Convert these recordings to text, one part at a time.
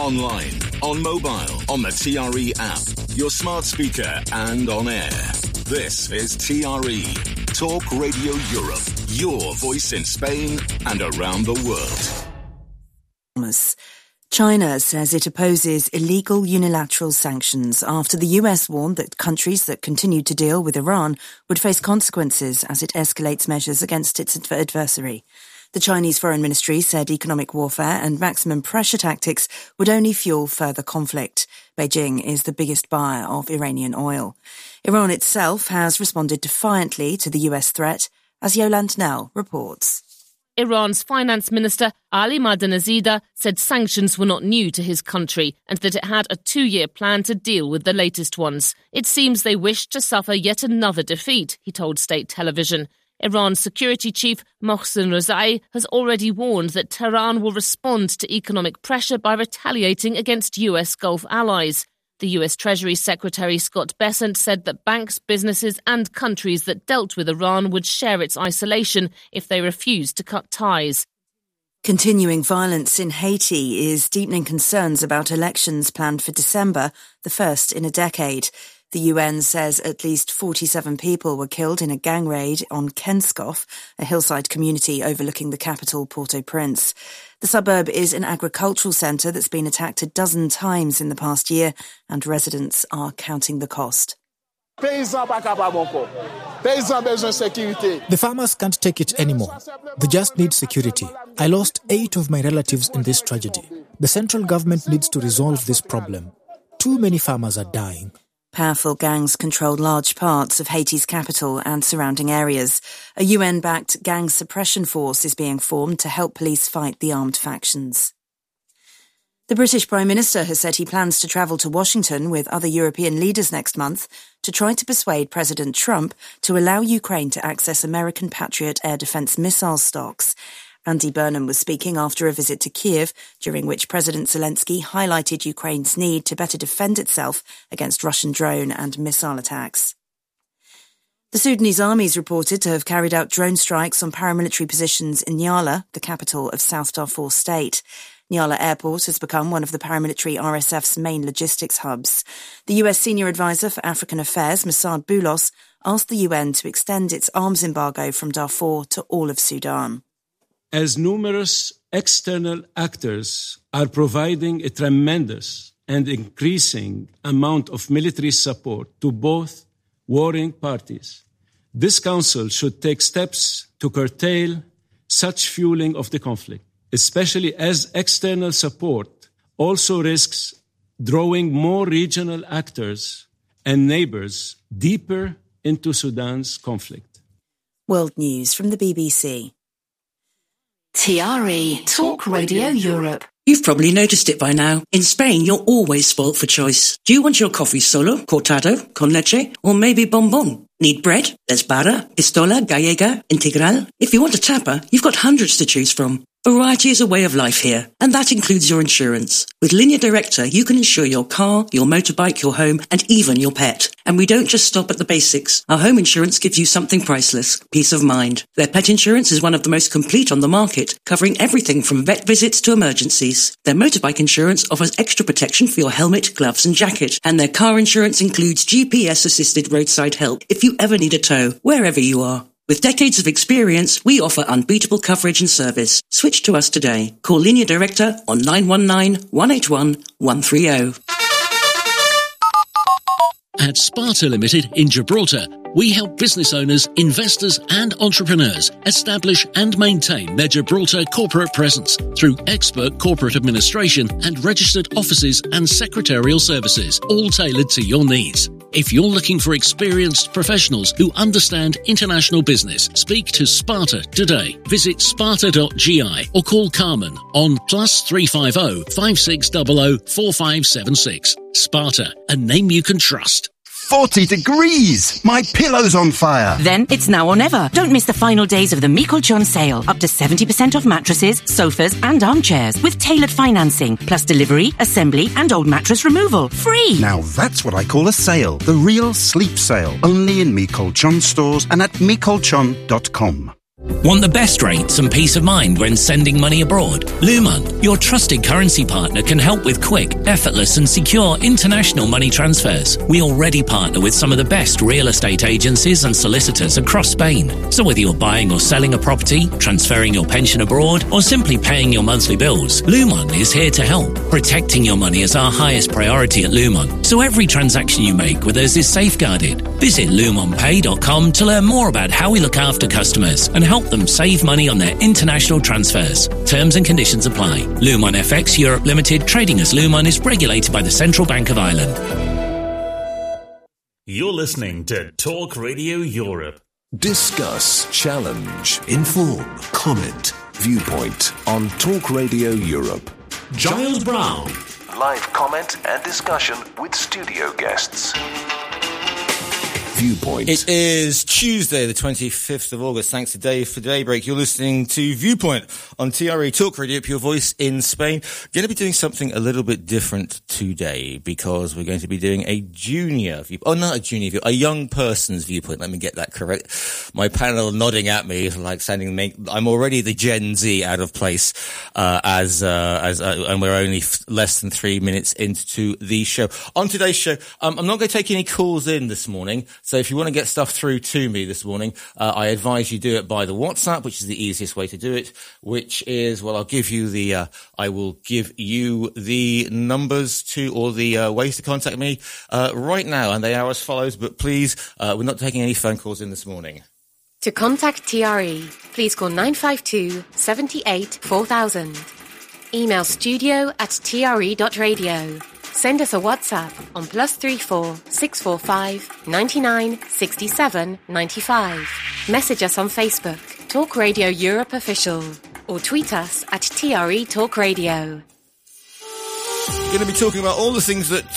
online, on mobile, on the TRE app, your smart speaker and on air. This is TRE, Talk Radio Europe, your voice in Spain and around the world. China says it opposes illegal unilateral sanctions after the US warned that countries that continued to deal with Iran would face consequences as it escalates measures against its adversary. The Chinese Foreign Ministry said economic warfare and maximum pressure tactics would only fuel further conflict. Beijing is the biggest buyer of Iranian oil. Iran itself has responded defiantly to the US threat, as Yolande Knell reports. Iran's finance minister, Ali Madanazadeh, said sanctions were not new to his country and that it had a 2-year plan to deal with the latest ones. It seems they wished to suffer yet another defeat, he told state television. Iran's security chief, Mohsen Rezai, has already warned that Tehran will respond to economic pressure by retaliating against US Gulf allies. The US Treasury Secretary Scott Bessent said that banks, businesses and countries that dealt with Iran would share its isolation if they refused to cut ties. Continuing violence in Haiti is deepening concerns about elections planned for December, the first in a decade. The UN says at least 47 people were killed in a gang raid on Kenskoff, a hillside community overlooking the capital, Port-au-Prince. The suburb is an agricultural centre that's been attacked a dozen times in the past year, and residents are counting the cost. The farmers can't take it anymore. They just need security. I lost 8 of my relatives in this tragedy. The central government needs to resolve this problem. Too many farmers are dying. Powerful gangs control large parts of Haiti's capital and surrounding areas. A UN-backed gang suppression force is being formed to help police fight the armed factions. The British Prime Minister has said he plans to travel to Washington with other European leaders next month to try to persuade President Trump to allow Ukraine to access American Patriot air defense missile stocks. Andy Burnham was speaking after a visit to Kiev, during which President Zelensky highlighted Ukraine's need to better defend itself against Russian drone and missile attacks. The Sudanese army is reported to have carried out drone strikes on paramilitary positions in Nyala, the capital of South Darfur state. Nyala Airport has become one of the paramilitary RSF's main logistics hubs. The US Senior Advisor for African Affairs, Mossad Boulos, asked the UN to extend its arms embargo from Darfur to all of Sudan. As numerous external actors are providing a tremendous and increasing amount of military support to both warring parties, this Council should take steps to curtail such fueling of the conflict, especially as external support also risks drawing more regional actors and neighbours deeper into Sudan's conflict. World News from the BBC. TRE Talk Radio Europe. You've probably noticed it by now. In Spain, you're always spoilt for choice. Do you want your coffee solo, cortado, con leche, or maybe bombón? Need bread? There's barra, pistola, gallega, integral. If you want a tapa, you've got hundreds to choose from. Variety is a way of life here, and that includes your insurance. With Línea Directa, you can insure your car, your motorbike, your home, and even your pet. And we don't just stop at the basics. Our home insurance gives you something priceless, peace of mind. Their pet insurance is one of the most complete on the market, covering everything from vet visits to emergencies. Their motorbike insurance offers extra protection for your helmet, gloves, and jacket. And their car insurance includes GPS-assisted roadside help if you ever need a tow, wherever you are. With decades of experience, we offer unbeatable coverage and service. Switch to us today. Call Línea Directa on 919-181-130. At Sparta Limited in Gibraltar, we help business owners, investors and entrepreneurs establish and maintain their Gibraltar corporate presence through expert corporate administration and registered offices and secretarial services, all tailored to your needs. If you're looking for experienced professionals who understand international business, speak to Sparta today. Visit sparta.gi or call Carmen on +350 5600 4576. Sparta, a name you can trust. 40 degrees! My pillow's on fire! Then it's now or never. Don't miss the final days of the Mikolchon sale. Up to 70% off mattresses, sofas and armchairs with tailored financing, plus delivery, assembly and old mattress removal. Free! Now that's what I call a sale. The real sleep sale. Only in Mikolchon stores and at mikolchon.com. Want the best rates and peace of mind when sending money abroad? Luman, your trusted currency partner, can help with quick, effortless and secure international money transfers. We already partner with some of the best real estate agencies and solicitors across Spain. So whether you're buying or selling a property, transferring your pension abroad, or simply paying your monthly bills, Luman is here to help. Protecting your money is our highest priority at Luman, so every transaction you make with us is safeguarded. Visit lumonpay.com to learn more about how we look after customers and help them save money on their international transfers. Terms and conditions apply. Luman FX Europe Limited, trading as Luman, is regulated by the Central Bank of Ireland. You're listening to Talk Radio Europe. Discuss, challenge, inform, comment, viewpoint on Talk Radio Europe. Giles Brown. Live comment and discussion with studio guests. Viewpoint. It is Tuesday, the 25th of August. Thanks to Dave for Daybreak. You're listening to Viewpoint on TRE Talk Radio, your voice in Spain. Going to be doing something a little bit different today because we're going to be doing a junior view. Oh, not a junior view, a young person's viewpoint. Let me get that correct. My panel nodding at me like sounding. I'm already the Gen Z out of place and we're only less than 3 minutes into the show. On today's show, I'm not going to take any calls in this morning. So if you want to get stuff through to me this morning, I advise you do it by the WhatsApp, which is the easiest way to do it, which is, well, I will give you the numbers or the ways to contact me right now, and they are as follows, but please, we're not taking any phone calls in this morning. To contact TRE, please call 952 78 4000. Email studio@tre.radio. Send us a WhatsApp on +34 645 99 67 95. Message us on Facebook, Talk Radio Europe Official, or tweet us at TRE Talk Radio. We're going to be talking about all the things that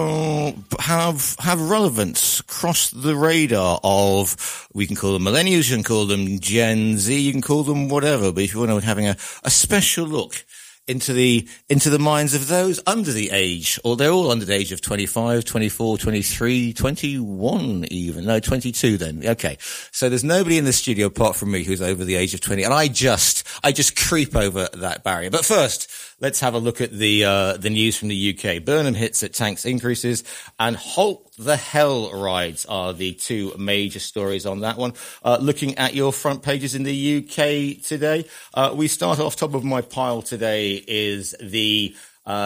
have relevance across the radar of, we can call them millennials, you can call them Gen Z, you can call them whatever, but if you want to, we're having a special look into the minds of those under the age, or they're all under the age of 25, 24, 23, 21 even. No, 22 then. Okay. So there's nobody in the studio apart from me who's over the age of 20, and I just creep over that barrier. But first, let's have a look at the news from the UK. Burnham hits at tanks increases, and Halt the Hell rides are the two major stories on that one. Looking at your front pages in the UK today, we start off top of my pile today is the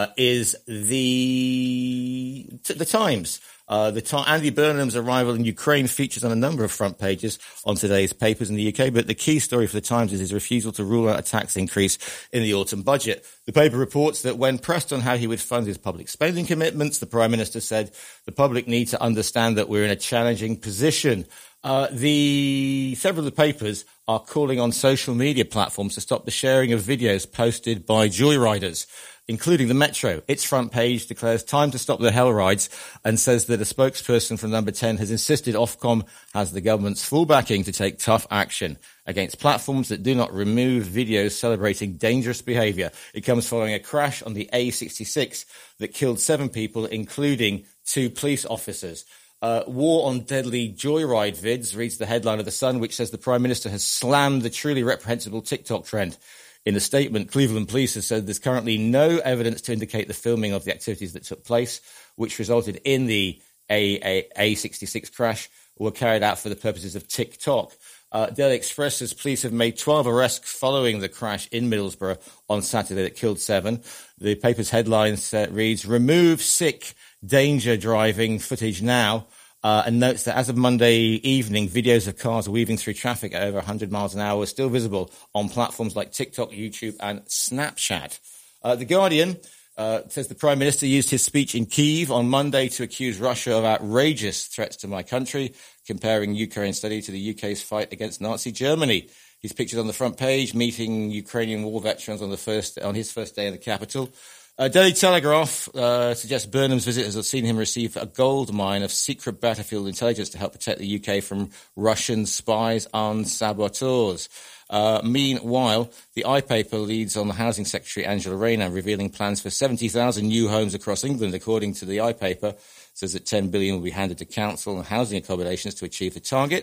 Times. Andy Burnham's arrival in Ukraine features on a number of front pages on today's papers in the UK, but the key story for the Times is his refusal to rule out a tax increase in the autumn budget. The paper reports that when pressed on how he would fund his public spending commitments, the Prime Minister said the public need to understand that we're in a challenging position. Several of the papers are calling on social media platforms to stop the sharing of videos posted by joyriders, including the Metro. Its front page declares time to stop the hell rides and says that a spokesperson from Number 10 has insisted Ofcom has the government's full backing to take tough action against platforms that do not remove videos celebrating dangerous behaviour. It comes following a crash on the A66 that killed 7 people, including 2 police officers. War on deadly joyride vids reads the headline of The Sun, which says the Prime Minister has slammed the truly reprehensible TikTok trend. In a statement, Cleveland Police has said there's currently no evidence to indicate the filming of the activities that took place, which resulted in the A66 crash, were carried out for the purposes of TikTok. Daily Express says police have made 12 arrests following the crash in Middlesbrough on Saturday that killed 7. The paper's headline reads, remove sick danger driving footage now, and notes that as of Monday evening, videos of cars weaving through traffic at over 100 miles an hour are still visible on platforms like TikTok, YouTube and Snapchat. The Guardian says the Prime Minister used his speech in Kyiv on Monday to accuse Russia of outrageous threats to my country, comparing Ukraine study to the UK's fight against Nazi Germany. He's pictured on the front page, meeting Ukrainian war veterans on his first day in the capital. Daily Telegraph suggests Burnham's visit has seen him receive a gold mine of secret battlefield intelligence to help protect the UK from Russian spies and saboteurs. Meanwhile, the iPaper leads on the Housing Secretary Angela Rayner, revealing plans for 70,000 new homes across England. According to the iPaper, says that 10 billion will be handed to council and housing accommodations to achieve the target.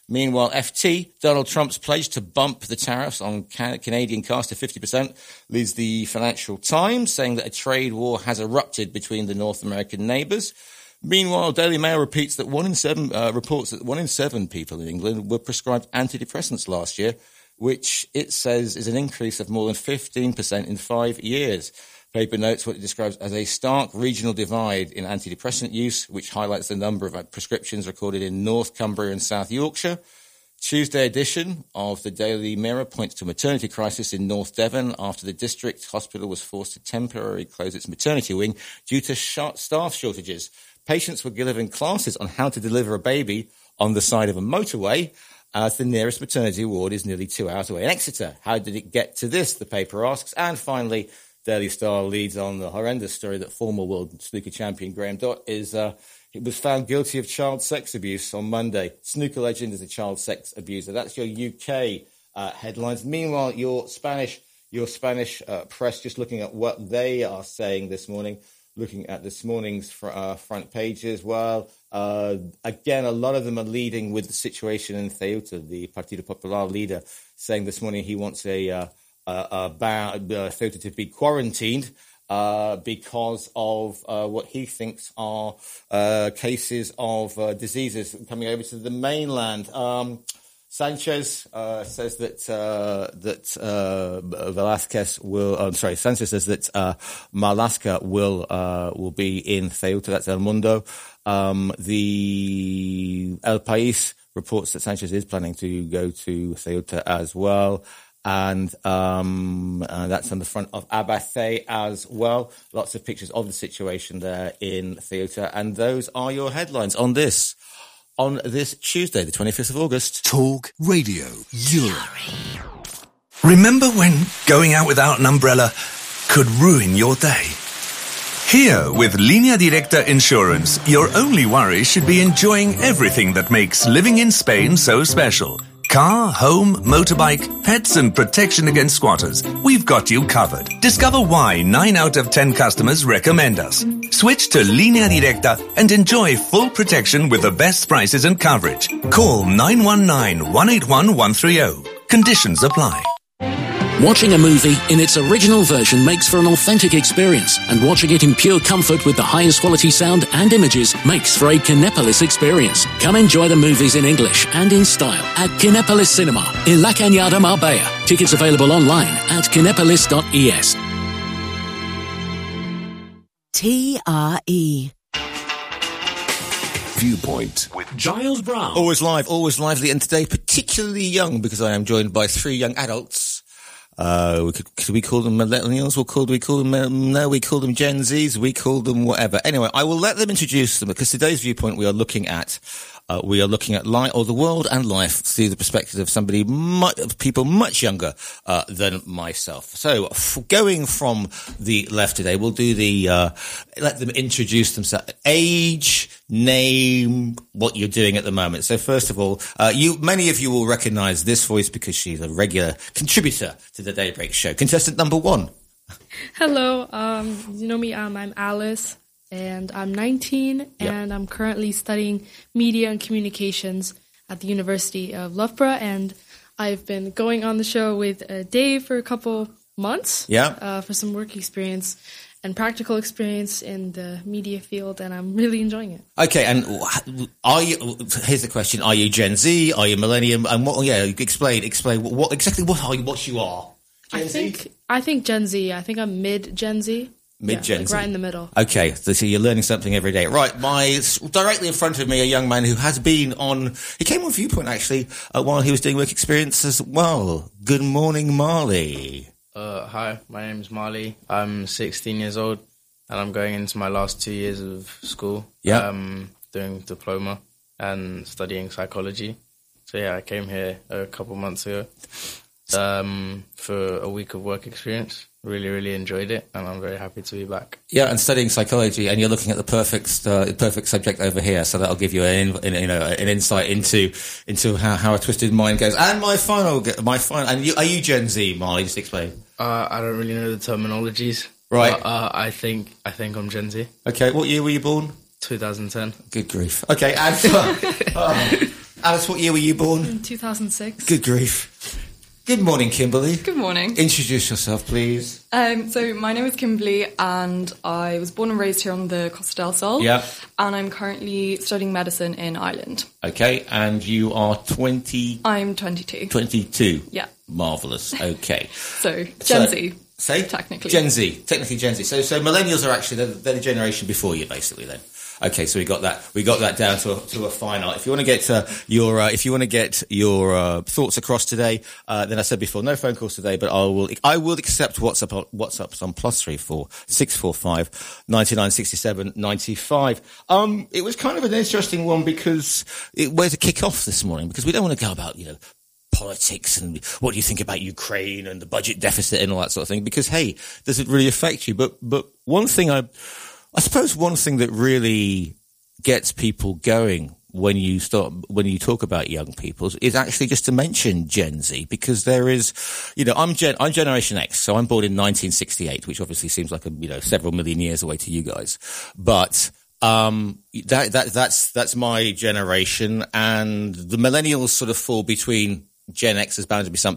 Meanwhile, FT, Donald Trump's pledge to bump the tariffs on Canadian cars to 50%, leads the Financial Times, saying that a trade war has erupted between the North American neighbours. Meanwhile, Daily Mail reports that 1 in 7 people in England were prescribed antidepressants last year, which it says is an increase of more than 15% in 5 years. Paper notes what it describes as a stark regional divide in antidepressant use, which highlights the number of prescriptions recorded in North Cumbria and South Yorkshire. Tuesday edition of the Daily Mirror points to a maternity crisis in North Devon after the district hospital was forced to temporarily close its maternity wing due to staff shortages. Patients were given classes on how to deliver a baby on the side of a motorway, as the nearest maternity ward is nearly 2 hours away in Exeter. How did it get to this, the paper asks. And finally, Daily Star leads on the horrendous story that former world snooker champion Graham Dott was found guilty of child sex abuse on Monday. Snooker legend is a child sex abuser. That's your UK headlines. Meanwhile, your Spanish press, just looking at what they are saying this morning, looking at this morning's front pages. Well, again, a lot of them are leading with the situation in Ceuta. The Partido Popular leader saying this morning he wants Ceuta to be quarantined because of what he thinks are cases of diseases coming over to the mainland. Sanchez says that Sanchez says that Marlaska will be in Ceuta. That's El Mundo. The El País reports that Sanchez is planning to go to Ceuta as well. And that's on the front of Abate as well. Lots of pictures of the situation there in Ceuta. And those are your headlines on this Tuesday, the 25th of August. Talk Radio Europe. Remember when going out without an umbrella could ruin your day? Here, with Línea Directa Insurance, your only worry should be enjoying everything that makes living in Spain so special. Car, home, motorbike, pets and protection against squatters. We've got you covered. Discover why 9 out of 10 customers recommend us. Switch to Línea Directa and enjoy full protection with the best prices and coverage. Call 919-181-130. Conditions apply. Watching a movie in its original version makes for an authentic experience, and watching it in pure comfort with the highest quality sound and images makes for a Kinepolis experience. Come enjoy the movies in English and in style at Kinepolis Cinema in La Cañada, Marbella. Tickets available online at kinepolis.es. TRE Viewpoint with Giles Brown. Always live, always lively, and today particularly young because I am joined by 3 young adults. Could we call them millennials? We call them Gen Zs. We call them whatever. Anyway, I will let them introduce them because today's viewpoint we are looking at life, or the world and life through the perspective of people much younger than myself. So, going from the left today, we'll do let them introduce themselves. Age, name, what you're doing at the moment. So, first of all, many of you will recognise this voice because she's a regular contributor to the Daybreak Show. Contestant number 1. Hello, you know me, I'm Alice. And I'm 19, and I'm currently studying media and communications at the University of Loughborough. And I've been going on the show with Dave for a couple months for some work experience and practical experience in the media field, and I'm really enjoying it. Okay, and here's the question. Are you Gen Z? Are you Millennium? And explain what you are. Gen Z? I think Gen Z. I think I'm mid-Gen Z. Mid-Gen Z. Right in the middle. Okay, so you're learning something every day. Right, directly in front of me, a young man who has been he came on Viewpoint actually while he was doing work experience as well. Good morning, Marley. Hi, my name's Marley. I'm 16 years old and I'm going into my last 2 years of school. Yeah. Doing diploma and studying psychology. So I came here a couple months ago for a week of work experience. Really, really enjoyed it, and I'm very happy to be back. Yeah, and studying psychology, and you're looking at the perfect subject over here, so that'll give you an insight into how a twisted mind goes. And my final, are you Gen Z, Marley? Just explain. I don't really know the terminologies. Right. I think I'm Gen Z. Okay, what year were you born? 2010. Good grief. Okay, and Alice, what year were you born? In 2006. Good grief. Good morning, Kimberly. Good morning. Introduce yourself, please. So my name is Kimberly, and I was born and raised here on the Costa del Sol. Yeah. And I'm currently studying medicine in Ireland. Okay, and you are 20... I'm 22. 22. Yeah. Marvellous. Okay. So, Gen Z. Say? Technically. Gen Z. Technically Gen Z. So millennials are actually, they're the generation before you, basically, then. Okay, so we got that down to a fine art. If you want to get your thoughts across today, then I said before, no phone calls today, but I will accept WhatsApps on +34 645 99 67 95. It was kind of an interesting one because where to kick off this morning, because we don't want to go about, politics and what do you think about Ukraine and the budget deficit and all that sort of thing, because hey, does it really affect you? But one thing I suppose one thing that really gets people going when you talk about young people is actually just to mention Gen Z, because there is, I'm Generation X, so I'm born in 1968, which obviously seems like several million years away to you guys, but that's my generation, and the millennials sort of fall between Gen X is bound to be something